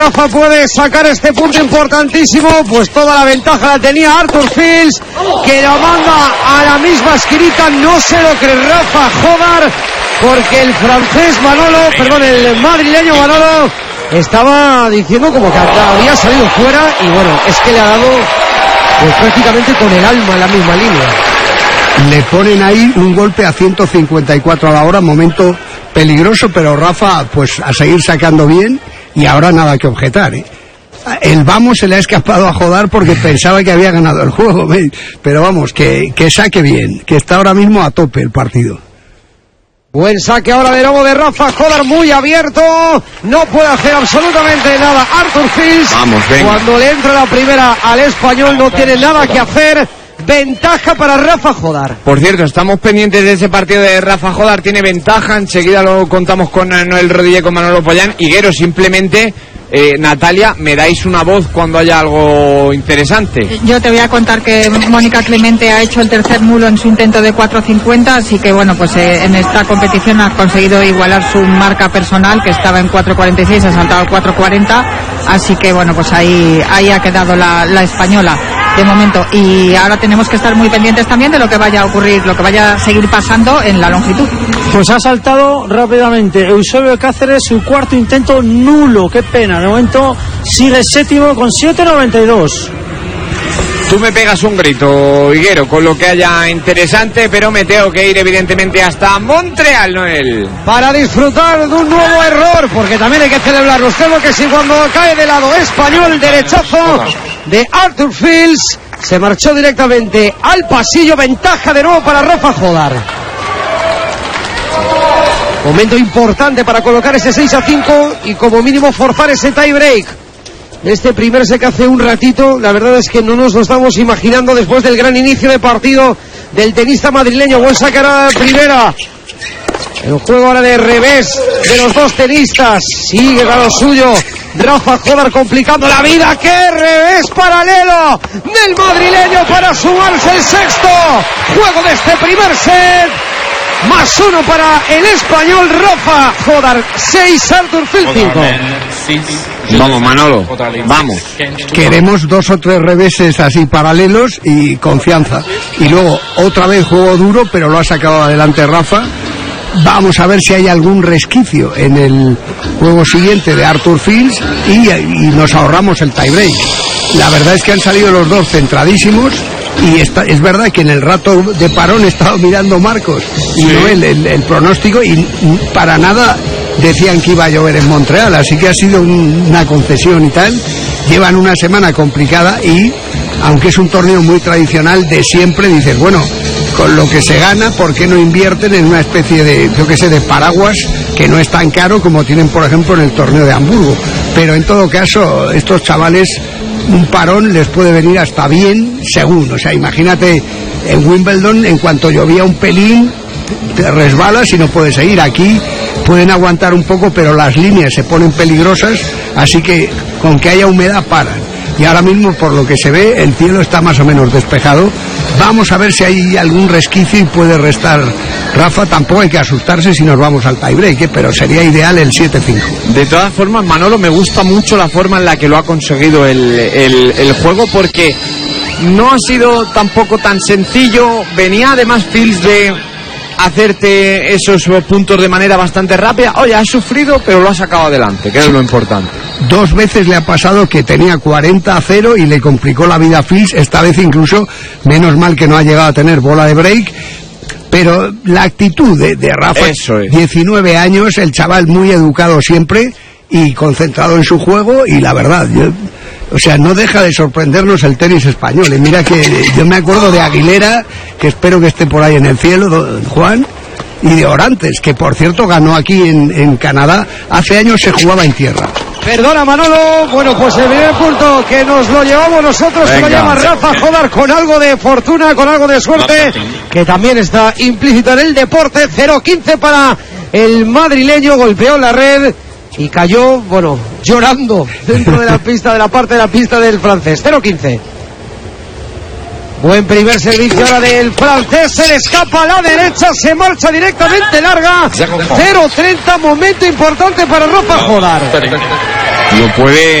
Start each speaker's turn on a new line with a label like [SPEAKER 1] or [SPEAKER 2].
[SPEAKER 1] Rafa puede sacar este punto importantísimo, pues toda la ventaja la tenía Arthur Fils, que la manda a la misma esquinita. No se lo cree Rafa Jodar, porque el francés el madrileño Manolo estaba diciendo como que había salido fuera, y bueno, es que le ha dado pues prácticamente con el alma en la misma línea.
[SPEAKER 2] Le ponen ahí un golpe a 154 a la hora, momento peligroso, pero Rafa pues a seguir sacando bien. Y ahora nada que objetar, ¿eh? El vamos se le ha escapado a Jodar porque pensaba que había ganado el juego, ¿eh? Pero vamos, que saque bien, que está ahora mismo a tope el partido.
[SPEAKER 1] Buen saque ahora de nuevo de Rafa Jodar, muy abierto, no puede hacer absolutamente nada Arthur Fils.
[SPEAKER 3] Vamos, venga.
[SPEAKER 1] Cuando le entra la primera al español no tiene nada que hacer. Ventaja para Rafa Jodar.
[SPEAKER 3] Por cierto, estamos pendientes de ese partido de Rafa Jodar. Tiene ventaja, enseguida lo contamos con Noel Rodríguez y con Manolo Pollán. Higuero, simplemente, Natalia, me dais una voz cuando haya algo interesante.
[SPEAKER 4] Yo te voy a contar que Mónica Clemente ha hecho el tercer nulo en su intento de 4.50, así que bueno, pues en esta competición ha conseguido igualar su marca personal, que estaba en 4.46, ha saltado al 4.40, así que bueno, pues ahí ha quedado la española de momento, y ahora tenemos que estar muy pendientes también de lo que vaya a ocurrir, lo que vaya a seguir pasando en la longitud.
[SPEAKER 5] Pues ha saltado rápidamente Eusebio Cáceres, su cuarto intento nulo, qué pena, de momento sigue séptimo con 7.92.
[SPEAKER 3] Tú me pegas un grito, Higuero, con lo que haya interesante, pero me tengo que ir evidentemente hasta Montreal, Noel.
[SPEAKER 1] Para disfrutar de un nuevo error, porque también hay que celebrarlo. Usted lo que sí, cuando cae de lado español, derechazo de Arthur Fils, se marchó directamente al pasillo. Ventaja de nuevo para Rafa Jodar. Momento importante para colocar ese 6-5 y como mínimo forzar ese tie break. Este primer set que hace un ratito, la verdad es que no nos lo estamos imaginando después del gran inicio de partido del tenista madrileño. Buen saque a la primera. El juego ahora de revés de los dos tenistas. Sigue a lo suyo Rafa Jodar, complicando la vida. ¡Qué revés paralelo del madrileño para sumarse el sexto juego de este primer set! Más uno para el español Rafa Jodar. 6, Arthur Fils 5.
[SPEAKER 3] Vamos, Manolo, vamos.
[SPEAKER 2] Queremos 2 o 3 reveses así paralelos y confianza. Y luego otra vez juego duro, pero lo ha sacado adelante Rafa. Vamos a ver si hay algún resquicio en el juego siguiente de Arthur Fils y nos ahorramos el tiebreak. La verdad es que han salido los dos centradísimos. Y es verdad que en el rato de parón he estado mirando Marcos y Noel el pronóstico, y para nada decían que iba a llover en Montreal, así que ha sido una concesión y tal. Llevan una semana complicada y, aunque es un torneo muy tradicional de siempre, dices, bueno, con lo que se gana, ¿por qué no invierten en una especie de, de paraguas que no es tan caro como tienen, por ejemplo, en el torneo de Hamburgo? Pero en todo caso, estos chavales, un parón les puede venir hasta bien, según. O sea, imagínate en Wimbledon, en cuanto llovía un pelín, te resbalas y no puedes seguir. Aquí pueden aguantar un poco, pero las líneas se ponen peligrosas, así que con que haya humedad paran. Y ahora mismo, por lo que se ve, el cielo está más o menos despejado. Vamos a ver si hay algún resquicio y puede restar Rafa. Tampoco hay que asustarse si nos vamos al tiebreak, pero sería ideal el 7-5.
[SPEAKER 3] De todas formas, Manolo, me gusta mucho la forma en la que lo ha conseguido el juego, porque no ha sido tampoco tan sencillo. Venía además Fils de hacerte esos puntos de manera bastante rápida. Oye, ha sufrido, pero lo ha sacado adelante, que es lo importante.
[SPEAKER 2] 2 veces le ha pasado que tenía 40-0 y le complicó la vida a Fils. Esta vez incluso, menos mal que no ha llegado a tener bola de break. Pero la actitud de Rafa, 19 años, el chaval muy educado siempre y concentrado en su juego, y la verdad, no deja de sorprendernos el tenis español. Y mira que yo me acuerdo de Aguilera, que espero que esté por ahí en el cielo, don Juan, y de Orantes, que por cierto ganó aquí en Canadá. Hace años se jugaba en tierra.
[SPEAKER 1] Perdona, Manolo. Bueno, pues el primer punto que nos lo llevamos nosotros, que lo llama Rafa Jodar, con algo de fortuna, con algo de suerte, que también está implícito en el deporte. 0-15 para el madrileño. Golpeó la red y cayó, llorando dentro de la pista, de la parte de la pista del francés. 0-15. Buen primer servicio ahora del francés, se le escapa a la derecha, se marcha directamente larga. 0-30, momento importante para Rafa Jodar.
[SPEAKER 3] lo puede